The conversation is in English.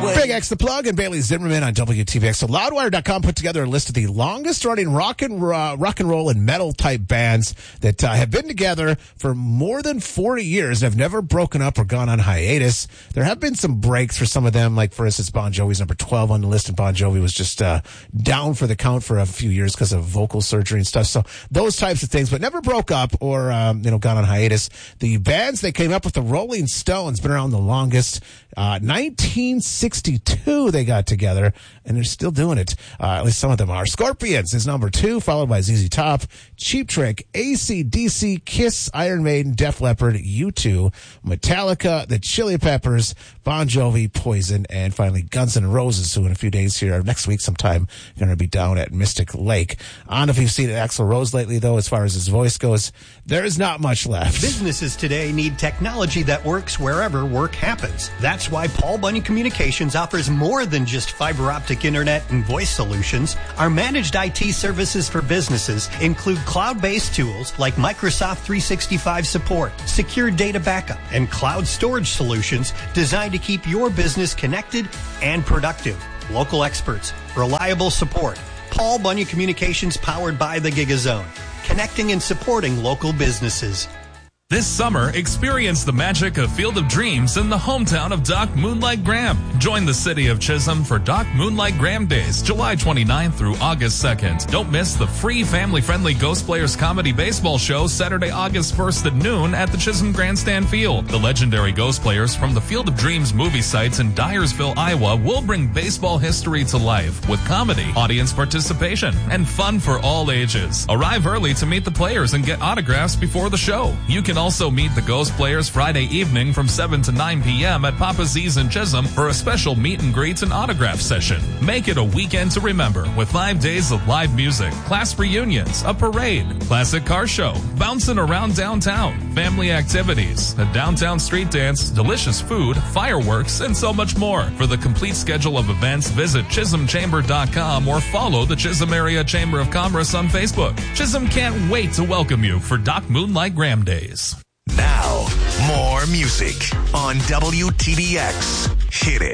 Big X the Plug and Bailey Zimmerman on WTVX. So Loudwire.com put together a list of the longest running rock and roll and metal type bands that have been together for more than 40 years and have never broken up or gone on hiatus. There have been some breaks for some of them, like for instance, Bon Jovi's number 12 on the list, and Bon Jovi was just down for the count for a few years because of vocal surgery and stuff. So those types of things, but never broke up or gone on hiatus. The bands they came up with, the Rolling Stones, been around the longest. 1962 they got together, and they're still doing it. At least some of them are. Scorpions is number 2, followed by ZZ Top, Cheap Trick, AC/DC, Kiss, Iron Maiden, Def Leppard, U2, Metallica, the Chili Peppers, Bon Jovi, Poison, and finally Guns N' Roses, who in a few days here, next week sometime, going to be down at Mystic Lake. I don't know if you've seen Axl Rose lately, though, as far as his voice goes. There is not much left. Businesses today need technology that works wherever work happens. That's why Paul Bunyan Communications offers more than just fiber optic internet and voice solutions. Our managed IT services for businesses include cloud-based tools like Microsoft 365 support, secure data backup, and cloud storage solutions designed to keep your business connected and productive. Local experts, reliable support. Paul Bunyan Communications, powered by the GigaZone, connecting and supporting local businesses. This summer, experience the magic of Field of Dreams in the hometown of Doc Moonlight Graham. Join the city of Chisholm for Doc Moonlight Graham Days, July 29th through August 2nd. Don't miss the free family-friendly Ghost Players Comedy Baseball Show Saturday, August 1st at noon at the Chisholm Grandstand Field. The legendary Ghost Players from the Field of Dreams movie sites in Dyersville, Iowa will bring baseball history to life with comedy, audience participation, and fun for all ages. Arrive early to meet the players and get autographs before the show. You can also meet the Ghost Players Friday evening from 7 to 9 p.m. at Papa Z's in Chisholm for a special meet and greet and autograph session. Make it a weekend to remember with 5 days of live music, class reunions, a parade, classic car show, bouncing around downtown, family activities, a downtown street dance, delicious food, fireworks, and so much more. For the complete schedule of events, visit ChisholmChamber.com or follow the Chisholm Area Chamber of Commerce on Facebook. Chisholm can't wait to welcome you for Doc Moonlight Graham Days. Now, more music on WTVX. Hit it.